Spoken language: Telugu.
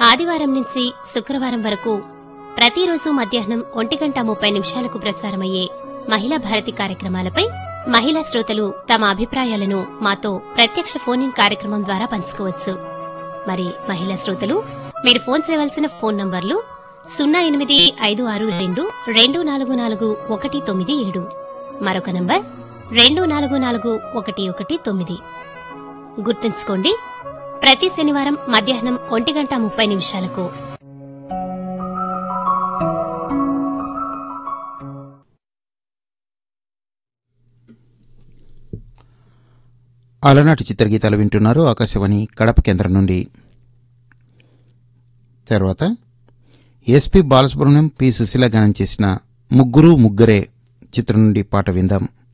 ఆదివారం నుంచి శుక్రవారం వరకు ప్రతిరోజు మధ్యాహ్నం 1:30 ప్రసారమయ్యే మహిళా భారతి కార్యక్రమాలపై మహిళా శ్రోతలు తమ అభిప్రాయాలను మాతో ప్రత్యక్ష ఫోన్ ఇన్ కార్యక్రమం ద్వారా పంచుకోవచ్చు. మరి మహిళా శ్రోతలు మీరు ఫోన్ చేయవలసిన ఫోన్ నంబర్లు 08562244197, మరొక నంబర్ 244119. గుర్తుంచుకోండి, ప్రతి శనివారం మధ్యాహ్నం 1:30 అలనాటి చిత్రగీతాలు వింటున్నారు ఆకాశవాణి కడప కేంద్రం నుండి. తర్వాత ఎస్పి బాలసుబ్రహ్మణ్యం, పి సుశీల గానం చేసిన ముగ్గురు ముగ్గురే చిత్రం నుండి పాట విందాం.